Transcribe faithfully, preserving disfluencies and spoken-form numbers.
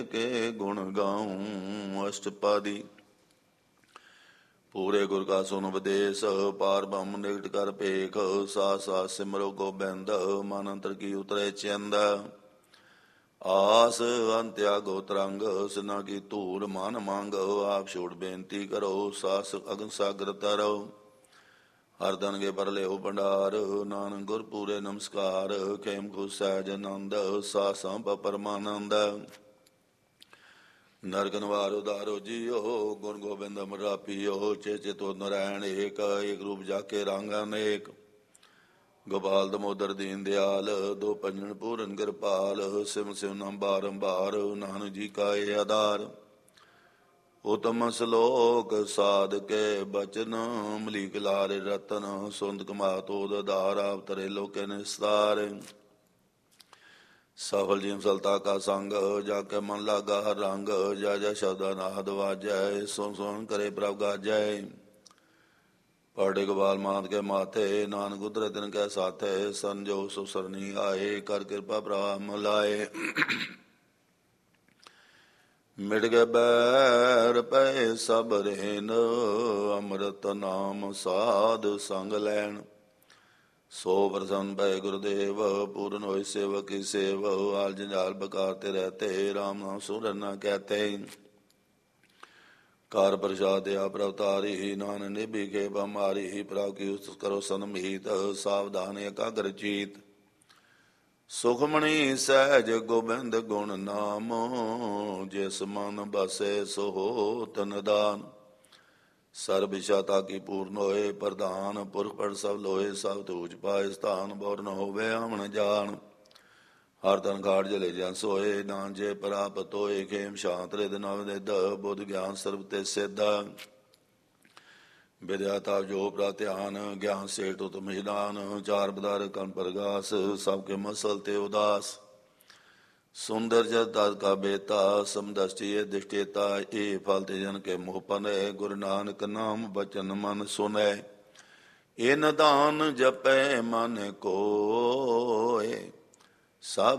ਕੇ ਗੁਣ ਗਾਉ ਅਸ਼ਟਪਾਦੀ। ਪੂਰੇ ਗੁਰ ਕਾ ਸੁਨ ਉਪਦੇਸ਼, ਪਾਰ ਬ੍ਰਹਮ ਨਿਕਟ ਕਰ ਭੇਖ। ਸਾਸ ਸਾਸ ਸਿਮਰੋ ਗੋਬਿੰਦ, ਮਨ ਅੰਤਰ ਕੀ ਉਤਰੇ ਚਿੰਦ। ਆਸ ਅੰਤਿਆਗੋ ਤਰੰਗ, ਸਿਨਾ ਕੀ ਧੂੜ ਮਨ ਮੰਗ। ਆਪ ਛੋੜ ਬੇਨਤੀ ਕਰੋ, ਸਾਸ ਅਗਨ ਸਾਗਰ ਤਰੋ। ਹਰ ਦਨ ਕੇ ਪਰ ਲਿਓ ਭੰਡਾਰ, ਨਾਨਕ ਗੁਰ ਪੂਰੇ ਨਮਸਕਾਰ। ਖੇਮ ਖੁ ਸਹਿਜ ਆਨੰਦ, ਸਾਸਾਂ ਪਰਮਾਨੰਦ। ਨਰਕ ਨਿਵਾਰ ਉਦਾਰੋ ਜੀਓ, ਗੁਣ ਗੋਬਿੰਦ ਅਮਰਾ ਪੀਓ। ਚੇ ਚਿਤੋ ਨਰੈਣ ਏਕ, ਏਕ ਰੂਪ ਜਾ ਕੇ ਰੰਗ ਅਨੇਕ। ਗੋਪਾਲ ਦਮੋਦਰ ਦੀਨ ਦਿਆਲ, ਦੋ ਪੰਜਣ ਪੂਰਨ ਕਿਰਪਾਲ। ਸਿਮ ਸਿਮ ਨਾਮ ਬਾਰੰਬਾਰ, ਨਾਨਕ ਜੀ ਕਾ ਏ ਆਧਾਰ। ਉਤਮ ਸਲੋਕ ਸਾਧ ਕੇ ਬਚਨ, ਮਲੀਕ ਲਾਲ ਰਤਨ। ਸੁੰਦ ਕਮਾਤ ਓਦ ਆਧਾਰ, ਆਪ ਤਰੇ ਲੋਕੇ ਨਿਸਤਾਰ। ਸਫਲ ਜੀਵ ਸਲਤਾ ਕਾ ਸੰਗ, ਜਾ ਕੇ ਮਨ ਲਾਗਾ ਹਰ ਰੰਗ। ਜੈ ਜੈ ਸ਼ਬਦਾ ਨਾਦ ਵਾਜੈ, ਸੁਣ ਸੁਣ ਕਰੇ ਪ੍ਰਭ ਗਾਜੈ। ਪੜ੍ਹ ਗੋਪਾਲ ਮਾਤ ਕੇ ਮਾਥੇ, ਨਾਨਕ ਉਤਰੇ ਤਿਨ ਕੈ ਸਾਥੇ। ਸੰਜੋ ਸੁ ਸਰਨੀ ਆਏ, ਕਰ ਕਿਰਪਾ ਪ੍ਰਭ ਮਿਲਾਏ। ਮਿਟ ਗਏ ਬੈਰ ਪਏ ਸਭ ਰੇਨ, ਅੰਮ੍ਰਿਤ ਨਾਮ ਸਾਧ ਸੰਗ ਲੈਣ। ਸੋ ਪ੍ਰਸੰਨ ਭਏ ਗੁਰਦੇਵ, ਪੂਰਨ ਹੋਏ ਸੇਵਕ ਕੀ ਸੇਵ। ਆਲ ਜੰਜਾਲ ਬਕਾਰ ਤੇ ਰਹਤੇ, ਰਾਮ ਨਾਮ ਸੁਰਨ ਨ ਕਹਤੇ। ਕਾਰ ਪ੍ਰਸਾਦ ਆ ਪ੍ਰਭ ਤਾਰੀ, ਨਾਨਕ ਨਿਭੀ ਕੇ ਬਮਾਰੀ। ਪ੍ਰਭ ਕੀ ਉਸਤਤ ਕਰੋ ਸਨਮੀਤ, ਸਾਵਧਾਨ ਇਕਾਗਰ ਚੀਤ। ਸੁਖਮਣੀ ਸਹਿਜ ਗੋਬਿੰਦ ਗੁਣ ਨਾਮ, ਜਿਸ ਮਨ ਬਸੇ ਸੋ ਹੋਤ ਨਿਦਾਨ। ਸਰਬ ਇਛਾ ਤਾਕੀ ਪੂਰਨ ਹੋਏ, ਪ੍ਰਧਾਨ ਪੁਰਖ ਪੜ ਸਭ ਲੋਏ। ਸਭ ਤੂਜ ਪਾਏ ਸਥਾਨ, ਬੋਰ ਨ ਹੋਵੇ ਆਵਣ ਜਾਣ। ਹਰ ਤਨ ਖਾੜ ਜਲੇ ਜਨ ਸੋਏ, ਨਾਨ ਜੇ ਪ੍ਰਾਪਤ ਹੋਏ। ਖੇਮ ਸ਼ਾਂਤ ਰਿਦ ਨਵ ਨਿਧ, ਬੁੱਧ ਗਿਆਨ ਸਰਬ ਤੇ ਸਿੱਧ। ਵਿਦਿਆ ਤਾਪ ਜੋ ਪ੍ਰਤਿਆਨ, ਗਿਆਨ ਸੇਠ ਉਤਮ ਹਿਦਾਨ। ਚਾਰ ਬਦਾਰ ਕਨ ਪ੍ਰਗਾਸ, ਸਭ ਕੇ ਮਸਲ ਤੇ ਉਦਾਸ। ਸੁੰਦਰ ਜਸ ਦਸ ਕਾ ਬੇਤਾ, ਸਮਦਸ਼ਟੀ ਦਿਸ਼ਟੇਤਾ। ਇਹ ਫਲ ਤੇ ਜਨ ਕੇ ਮੋਹ ਪਨੈ, ਗੁਰੂ ਨਾਨਕ ਨਾਮ ਬਚਨ ਮਨ ਸੁਨੈ। ਇਹ ਨਦਾਨ ਜਪੈ ਮਨ ਕੋਇ, ਸਭ